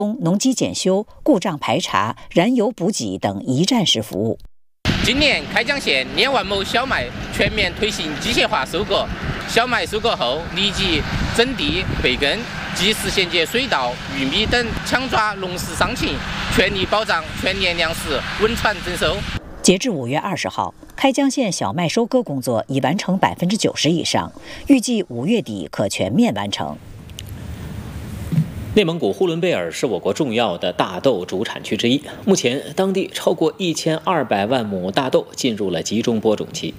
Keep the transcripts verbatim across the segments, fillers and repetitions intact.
农机检修、故障排查、燃油补给等一站式服务。 今年开江县连万亩小麦全面推行机械化收割，小麦收割后立即整地备耕，及时衔接水稻、玉米等，抢抓农时商情，全力保障全年粮食稳产增收。 截至五月二十号，开江县小麦收割工作已完成百分之九十以上，预计五月底可全面完成。 内蒙古呼伦贝尔是我国重要的大豆主产区之一，目前当地超过一千二百万亩大豆进入了集中播种期。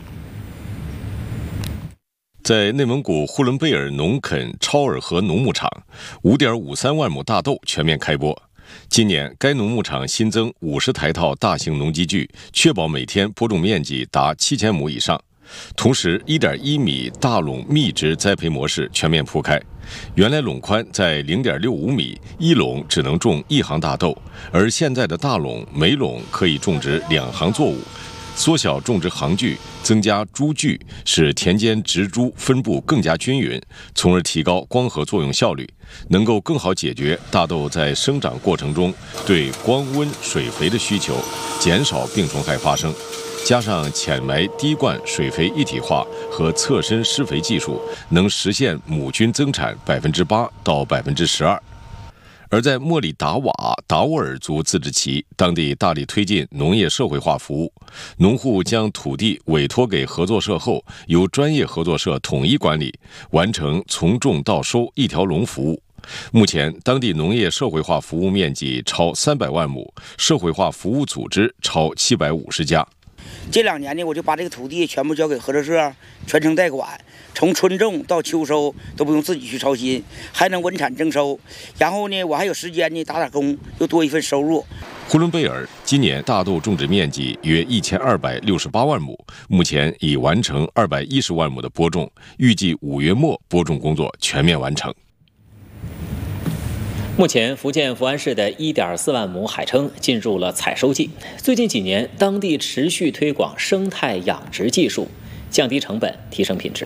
在内蒙古呼伦贝尔农垦超尔河农牧场， 五点五三万亩大豆全面开播。今年该农牧场新增五十台套大型农机具，确保每天播种面积达七千亩以上。同时 一点一米大垄密植栽培模式全面铺开，原来垄宽在 零点六五米，一垄只能种一行大豆，而现在的大垄每垄可以种植两行作物，缩小种植行距，增加株距，使田间植株分布更加均匀，从而提高光合作用效率，能够更好解决大豆在生长过程中对光温水肥的需求，减少病虫害发生。加上浅埋滴灌水肥一体化和侧身施肥技术，能实现亩均增产百分之八到百分之十二。而在莫里达瓦达斡尔族自治旗，当地大力推进农业社会化服务，农户将土地委托给合作社后，由专业合作社统一管理，完成从种到收一条龙服务。目前，当地农业社会化服务面积超三百万亩，社会化服务组织超七百五十家。 这两年呢，我就把这个土地全部交给合作社，全程代管，从春种到秋收都不用自己去操心，还能稳产增收。然后呢，我还有时间呢打打工，又多一份收入。 呼伦贝尔今年大豆种植面积约一千二百六十八万亩，目前已完成二百一十万亩的播种，预计五月末播种工作全面完成。 目前，福建福安市的 一点四万亩海蛏进入了采收季。最近几年，当地持续推广生态养殖技术，降低成本，提升品质。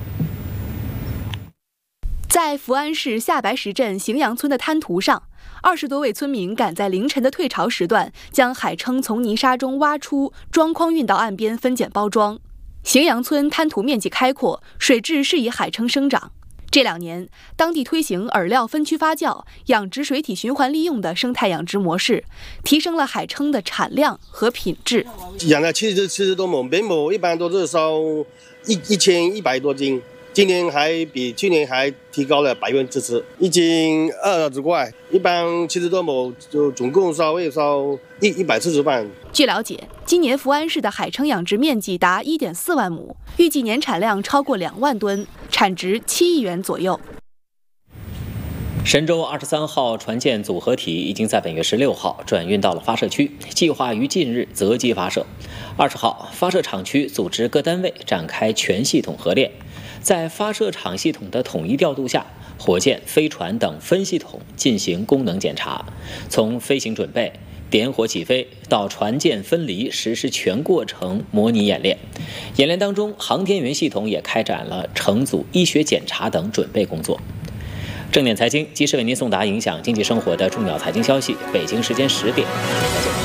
在福安市下白石镇荥阳村的滩涂上，二十多位村民赶在凌晨的退潮时段，将海蛏从泥沙中挖出，装筐运到岸边分拣包装。荥阳村滩涂面积开阔，水质适宜海蛏生长。这两年，当地推行饵料分区发酵、养殖水体循环利用的生态养殖模式，提升了海蛏的产量和品质。 养了七十七十多亩，每亩一般都是收一一千一百多斤，今年还比去年还提高了百分之十，一斤二十块，一般七十多亩就总共稍微收一一百四十万。 据了解，今年福安市的海蛏养殖面积达一点四万亩，预计年产量超过两万吨，产值七亿元左右。 神舟二十三号船舰组合体已经在本月十六号转运到了发射区，计划于近日择机发射。二十号，发射场区组织各单位展开全系统合练，在发射场系统的统一调度下，火箭、飞船等分系统进行功能检查，从飞行准备、点火起飞到船舰分离实施全过程模拟演练。演练当中，航天员系统也开展了乘组医学检查等准备工作。正点财经及时为您送达影响经济生活的重要财经消息。北京时间十点，再见。